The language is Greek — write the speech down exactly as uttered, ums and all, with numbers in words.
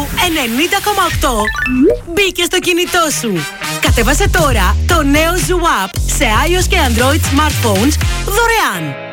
ενενήντα κόμμα οκτώ μπήκε στο κινητό σου. Κατέβασε τώρα το νέο Zoo App σε iOS και Android smartphones δωρεάν.